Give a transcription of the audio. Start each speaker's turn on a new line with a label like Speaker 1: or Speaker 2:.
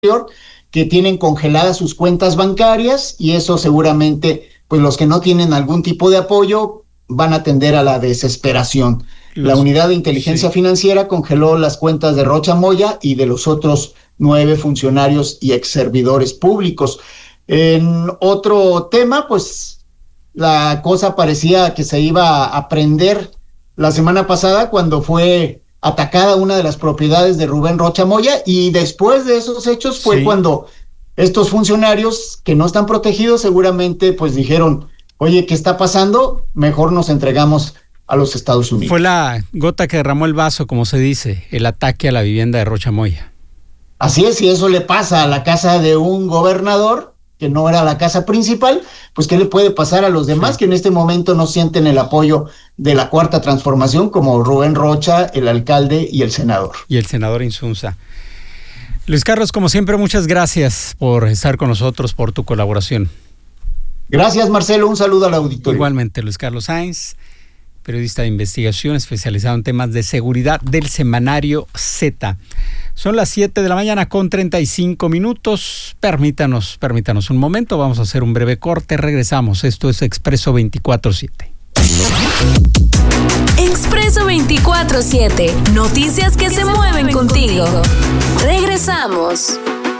Speaker 1: que tienen congeladas sus cuentas bancarias, y eso seguramente, pues los que no tienen algún tipo de apoyo van a tender a la desesperación. La unidad de inteligencia financiera congeló las cuentas de Rocha Moya y de los otros 9 funcionarios y ex servidores públicos. En otro tema, pues la cosa parecía que se iba a prender la semana pasada cuando fue atacada una de las propiedades de Rubén Rocha Moya, y después de esos hechos fue cuando estos funcionarios que no están protegidos seguramente pues dijeron, oye, ¿qué está pasando? Mejor nos entregamos a los Estados Unidos.
Speaker 2: Fue la gota que derramó el vaso, como se dice, el ataque a la vivienda de Rocha Moya.
Speaker 1: Así es, y eso le pasa a la casa de un gobernador, que no era la casa principal, pues ¿qué le puede pasar a los demás que en este momento no sienten el apoyo de la Cuarta Transformación, como Rubén Rocha, el alcalde y el senador?
Speaker 2: Y el senador Insunza. Luis Carlos, como siempre, muchas gracias por estar con nosotros, por tu colaboración.
Speaker 1: Gracias, Marcelo, un saludo al auditorio.
Speaker 2: Igualmente, Luis Carlos Sainz, periodista de investigación especializado en temas de seguridad del semanario Z. Son las 7 de la mañana con 35 minutos. Permítanos un momento, vamos a hacer un breve corte, regresamos. Esto es Expreso 24/7.
Speaker 3: Expreso 24/7, noticias que se mueven contigo. Regresamos.